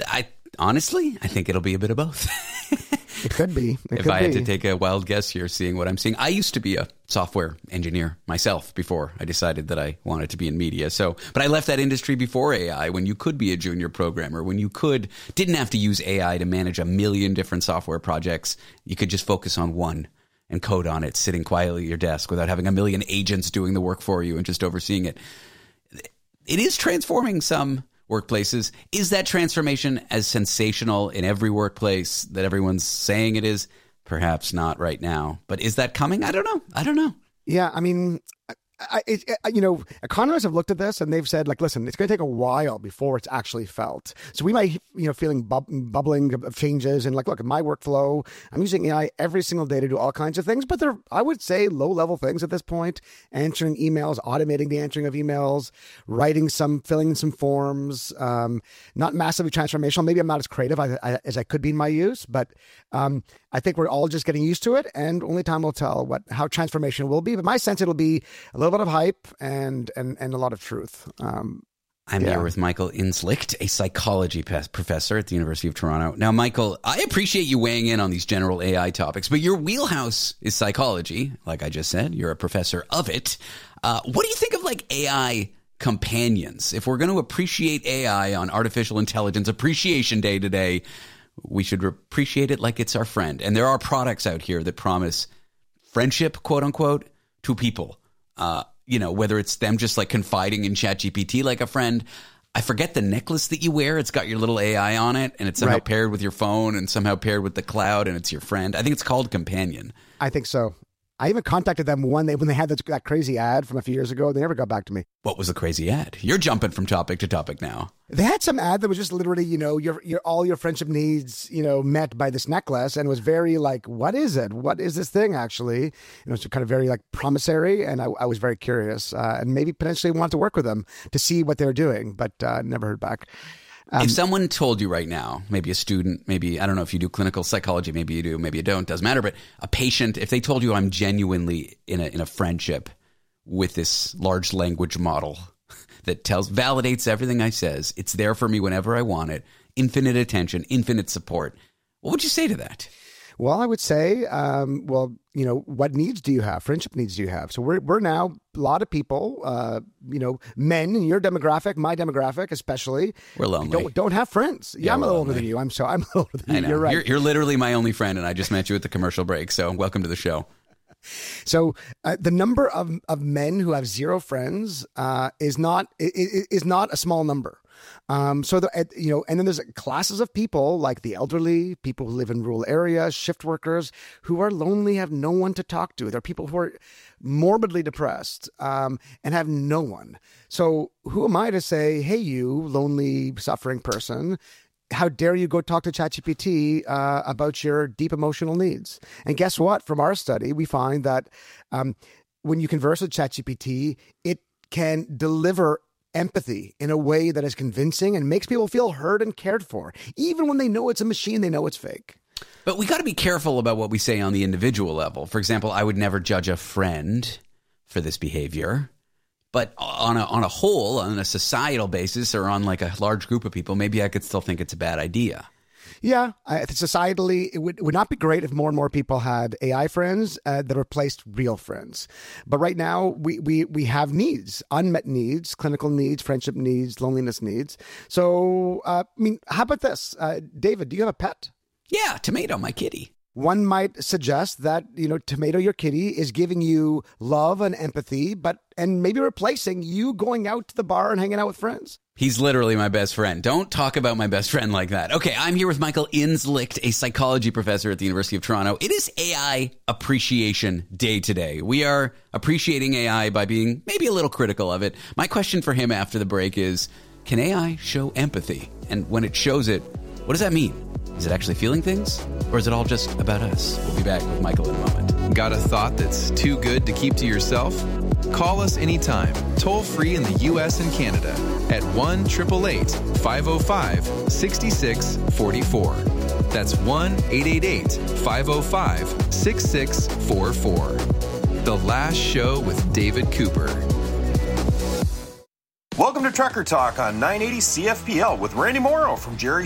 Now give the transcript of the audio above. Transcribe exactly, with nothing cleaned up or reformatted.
I honestly, I think it'll be a bit of both. It could be. It if could I had be. to take a wild guess here, seeing what I'm seeing. I used to be a software engineer myself before I decided that I wanted to be in media. So, but I left that industry before A I, when you could be a junior programmer, when you could, didn't have to use A I to manage a million different software projects. You could just focus on one and code on it, sitting quietly at your desk without having a million agents doing the work for you and just overseeing it. It is transforming some workplaces. Is that transformation as sensational in every workplace that everyone's saying it is? Perhaps not right now. But is that coming? I don't know. I don't know. Yeah, I mean, I, it, you know, economists have looked at this and they've said, like, listen, it's going to take a while before it's actually felt. So we might, you know, feeling bub- bubbling of changes and like, look, in my workflow, I'm using A I every single day to do all kinds of things, but they're, I would say, low-level things at this point. Answering emails, automating the answering of emails, writing some, filling in some forms, um, not massively transformational. Maybe I'm not as creative I, I, as I could be in my use, but um, I think we're all just getting used to it, and only time will tell what how transformation will be. But my sense, it'll be a little bit of hype and and and a lot of truth. Um, I'm yeah. here with Michael Inslicht, a psychology pe- professor at the University of Toronto. Now, Michael, I appreciate you weighing in on these general A I topics, but your wheelhouse is psychology. Like I just said, you're a professor of it. Uh, what do you think of like A I companions? If we're going to appreciate A I on Artificial Intelligence Appreciation Day today, we should appreciate it like it's our friend. And there are products out here that promise friendship, quote unquote, to people. Uh, you know, whether it's them just like confiding in ChatGPT like a friend. I forget the necklace that you wear. It's got your little A I on it, and it's somehow Right. paired with your phone and somehow paired with the cloud, and it's your friend. I think it's called Companion. I think so. I even contacted them when they when they had that, that crazy ad from a few years ago. They never got back to me. What was the crazy ad? You're jumping from topic to topic now. They had some ad that was just literally, you know, your your all your friendship needs, you know, met by this necklace, and it was very like, what is it? What is this thing actually? And it was kind of very like promissory, and I, I was very curious, uh, and maybe potentially wanted to work with them to see what they're doing, but uh, never heard back. Um, if someone told you right now, maybe a student, maybe, I don't know if you do clinical psychology, maybe you do, maybe you don't, doesn't matter, but a patient, if they told you I'm genuinely in a in a friendship with this large language model that tells, validates everything I says, it's there for me whenever I want it, infinite attention, infinite support, what would you say to that? Well, I would say, um, well, you know, what needs do you have? Friendship needs do you have? So we're we're now a lot of people, uh, you know, men in your demographic, my demographic especially, We're lonely. Don't, don't have friends. Yeah, Yeah, I'm a we're little older lonely. than you. I'm so I'm a little older than I you. know. You're right. You're, you're literally my only friend, and I just met you at the commercial break, so welcome to the show. So uh, the number of, of men who have zero friends uh, is not is, is not a small number. Um, so the, uh, you know, and then there's classes of people like the elderly, people who live in rural areas, shift workers who are lonely, have no one to talk to. There are people who are morbidly depressed um, and have no one. So who am I to say, hey, you lonely, suffering person, how dare you go talk to ChatGPT uh, about your deep emotional needs? And guess what? From our study, we find that um, when you converse with ChatGPT, it can deliver empathy in a way that is convincing and makes people feel heard and cared for. Even when they know it's a machine, they know it's fake. But we got to be careful about what we say on the individual level. For example, I would never judge a friend for this behavior. But on a on a whole, on a societal basis, or on like a large group of people, maybe I could still think it's a bad idea. Yeah, I, societally, it would, it would not be great if more and more people had A I friends uh, that replaced real friends. But right now, we, we, we have needs, unmet needs, clinical needs, friendship needs, loneliness needs. So, uh, I mean, how about this? Uh, David, do you have a pet? Yeah, Tomato, my kitty. One might suggest that, you know, Tomato, your kitty, is giving you love and empathy, but and maybe replacing you going out to the bar and hanging out with friends. He's literally my best friend. Don't talk about my best friend like that. Okay, I'm here with Michael Inslicht, a psychology professor at the University of Toronto. It is A I Appreciation Day today. We are appreciating A I by being maybe a little critical of it. My question for him after the break is, can A I show empathy? And when it shows it, what does that mean? Is it actually feeling things? Or is it all just about us? We'll be back with Michael in a moment. Got a thought that's too good to keep to yourself? Call us anytime, toll free in the U S and Canada at one eight eight eight, five oh five, six six four four. That's one eight eight eight, five oh five, six six four four. The Last Show with David Cooper. Welcome to Trucker Talk on nine eighty C F P L with Randy Morrow from Jerry